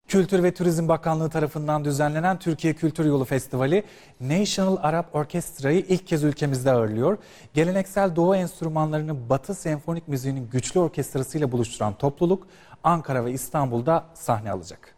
Kültür ve Turizm Bakanlığı tarafından düzenlenen Türkiye Kültür Yolu Festivali, National Arap Orkestra'yı ilk kez ülkemizde ağırlıyor. Geleneksel Doğu enstrümanlarını Batı senfonik müziğinin güçlü orkestrasıyla buluşturan topluluk, Ankara ve İstanbul'da sahne alacak.